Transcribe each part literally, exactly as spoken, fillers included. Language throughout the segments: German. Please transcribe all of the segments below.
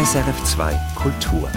S R F zwei Kultur.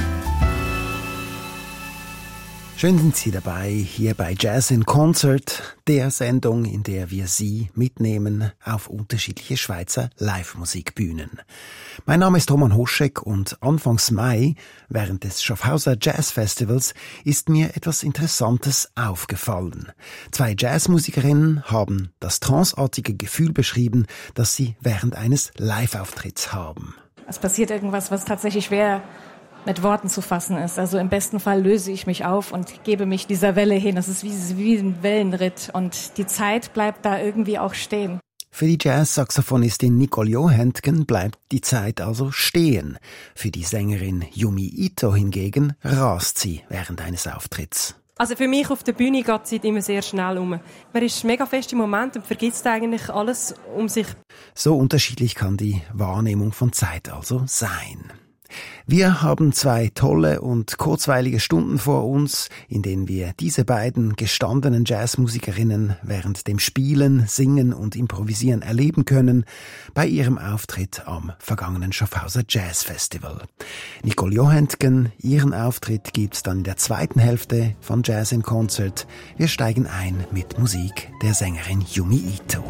Schön sind Sie dabei, hier bei Jazz in Concert, der Sendung, in der wir Sie mitnehmen auf unterschiedliche Schweizer Live-Musikbühnen. Mein Name ist Roman Hoschek und Anfangs Mai, während des Schaffhauser Jazz Festivals, ist mir etwas Interessantes aufgefallen. Zwei Jazzmusikerinnen haben das tranceartige Gefühl beschrieben, das sie während eines Live-Auftritts haben. Es passiert irgendwas, was tatsächlich schwer mit Worten zu fassen ist. Also im besten Fall löse ich mich auf und gebe mich dieser Welle hin. Das ist wie, wie ein Wellenritt und die Zeit bleibt da irgendwie auch stehen. Für die Jazz-Saxophonistin Nicole Johentgen bleibt die Zeit also stehen. Für die Sängerin Yumi Ito hingegen rast sie während eines Auftritts. Also für mich auf der Bühne geht die Zeit immer sehr schnell um. Man ist mega fest im Moment und vergisst eigentlich alles um sich. So unterschiedlich kann die Wahrnehmung von Zeit also sein. Wir haben zwei tolle und kurzweilige Stunden vor uns, in denen wir diese beiden gestandenen Jazzmusikerinnen während dem Spielen, Singen und Improvisieren erleben können bei ihrem Auftritt am vergangenen Schaffhauser Jazz Festival. Nicole Johentgen, ihren Auftritt gibt's dann in der zweiten Hälfte von Jazz in Concert. Wir steigen ein mit Musik der Sängerin Yumi Ito.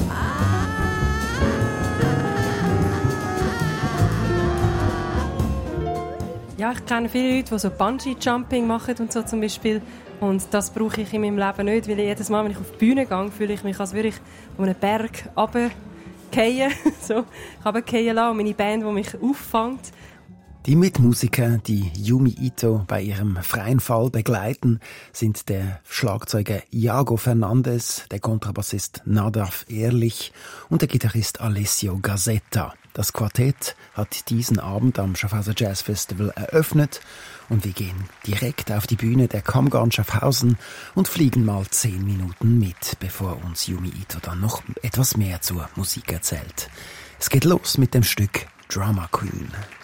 Ja, ich kenne viele Leute, die so Bungee-Jumping machen und so zum Beispiel. Und das brauche ich in meinem Leben nicht, weil jedes Mal, wenn ich auf die Bühne gehe, fühle ich mich, als würde ich von einem Berg runterfallen, so, runterfallen lassen und meine Band, die mich auffängt. Die Mitmusiker, die Yumi Ito bei ihrem freien Fall begleiten, sind der Schlagzeuger Iago Fernandes, der Kontrabassist Nadav Ehrlich und der Gitarrist Alessio Gazzetta. Das Quartett hat diesen Abend am Schaffhauser Jazz Festival eröffnet und wir gehen direkt auf die Bühne der Kammgarn Schaffhausen und fliegen mal zehn Minuten mit, bevor uns Yumi Ito dann noch etwas mehr zur Musik erzählt. Es geht los mit dem Stück Drama Queen.